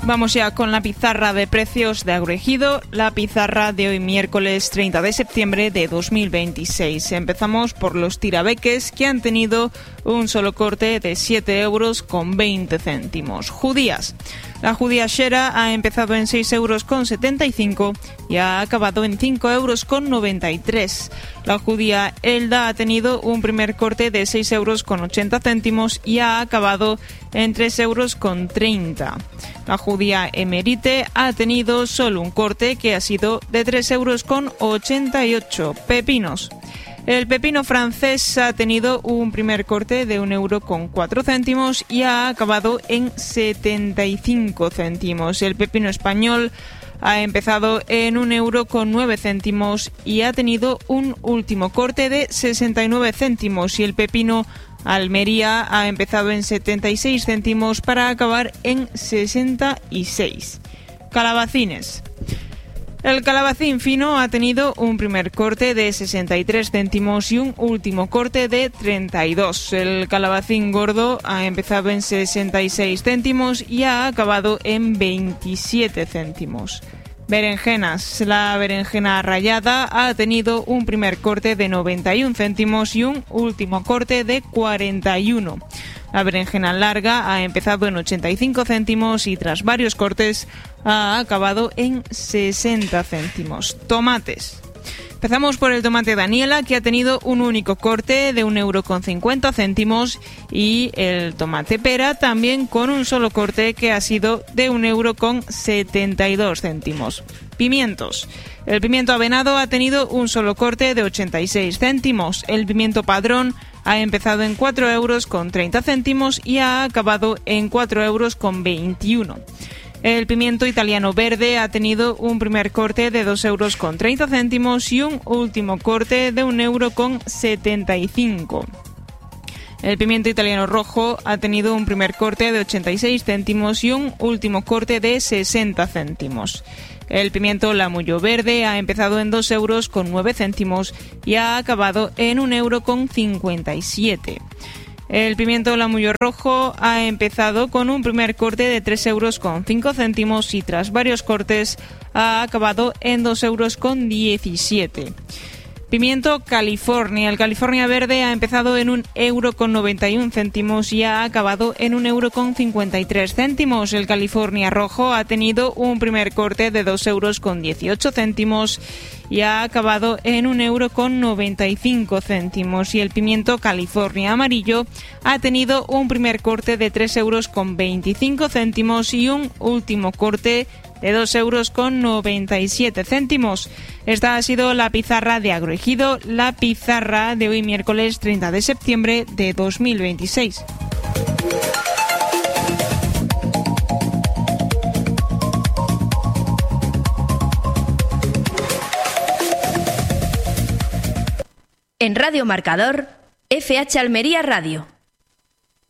Vamos ya con la pizarra de precios de Agroejido, la pizarra de hoy miércoles 30 de septiembre de 2026. Empezamos por los tirabeques, que han tenido un solo corte de 7,20 €. Judías. La judía Shera ha empezado en 6,75 € y ha acabado en 5,93 €. La judía Elda ha tenido un primer corte de 6,80 € y ha acabado en 3,30 €. La judía Emerite ha tenido solo un corte que ha sido de 3,88 €. Pepinos. El pepino francés ha tenido un primer corte de 1,04 € y ha acabado en 75 céntimos. El pepino español ha empezado en 1,09 € y ha tenido un último corte de 69 céntimos. Y el pepino Almería ha empezado en 76 céntimos para acabar en 66. Calabacines. El calabacín fino ha tenido un primer corte de 63 céntimos y un último corte de 32. El calabacín gordo ha empezado en 66 céntimos y ha acabado en 27 céntimos. Berenjenas. La berenjena rallada ha tenido un primer corte de 91 céntimos y un último corte de 41. La berenjena larga ha empezado en 85 céntimos y tras varios cortes ha acabado en 60 céntimos. Tomates. Empezamos por el tomate Daniela, que ha tenido un único corte de 1,50 € y el tomate pera también con un solo corte que ha sido de 1,72 €. Pimientos. El pimiento avenado ha tenido un solo corte de 86 céntimos. El pimiento padrón ha empezado en 4,30 € y ha acabado en 4,21 €. El pimiento italiano verde ha tenido un primer corte de 2,30 € y un último corte de 1,75 €. El pimiento italiano rojo ha tenido un primer corte de 86 céntimos y un último corte de 60 céntimos. El pimiento lamullo verde ha empezado en 2,09 € y ha acabado en 1,57 €. El pimiento lamullo rojo ha empezado con un primer corte de 3,05 € y tras varios cortes ha acabado en 2,17 €. Pimiento California. El California verde ha empezado en 1,91 € y ha acabado en 1,53 €. El California rojo ha tenido un primer corte de 2,18 € y ha acabado en 1,95 € y el pimiento California amarillo ha tenido un primer corte de 3,25 € y un último corte de 2,97 €. Esta ha sido la pizarra de Agroejido, la pizarra de hoy miércoles 30 de septiembre de 2026. En Radio Marcador, FH Almería Radio.